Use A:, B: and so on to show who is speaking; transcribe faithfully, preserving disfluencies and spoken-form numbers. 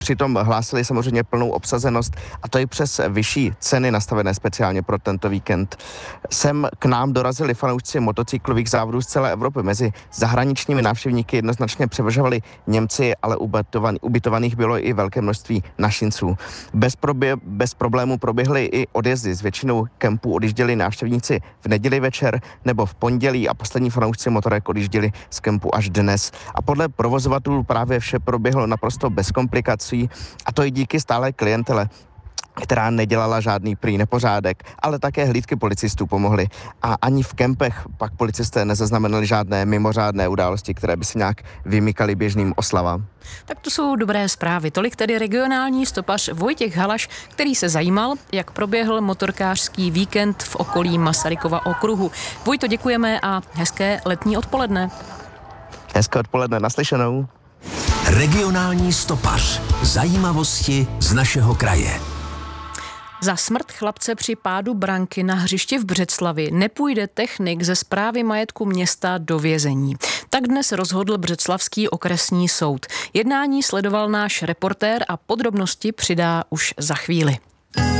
A: Přitom hlásili samozřejmě plnou obsazenost a to i přes vyšší ceny nastavené speciálně pro tento víkend. Sem k nám dorazili fanoušci motocyklových závodů z celé Evropy. Mezi zahraničními návštěvníky jednoznačně převažovali Němci, ale ubytovan, ubytovaných bylo i velké množství našinců. Bez, probě, bez problémů proběhly i odjezdy. Z většinou kempů odjížděli návštěvníci v neděli večer nebo v pondělí a poslední fanoušci motorek odjížděli z kempu až dnes. A podle provozovatelů právě vše proběhlo naprosto bez komplikací. A to i díky stálé klientele, která nedělala žádný prý nepořádek, ale také hlídky policistů pomohly. A ani v kempech pak policisté nezaznamenali žádné mimořádné události, které by se nějak vymykaly běžným oslavám.
B: Tak to jsou dobré zprávy. Tolik tedy regionální stopař Vojtěch Halaš, který se zajímal, jak proběhl motorkářský víkend v okolí Masarykova okruhu. Vojto, děkujeme a hezké letní odpoledne.
A: Hezké odpoledne, naslyšenou.
C: Regionální stopař. Zajímavosti z našeho kraje.
B: Za smrt chlapce při pádu branky na hřišti v Břeclavi nepůjde technik ze správy majetku města do vězení. Tak dnes rozhodl břeclavský okresní soud. Jednání sledoval náš reportér a podrobnosti přidá už za chvíli.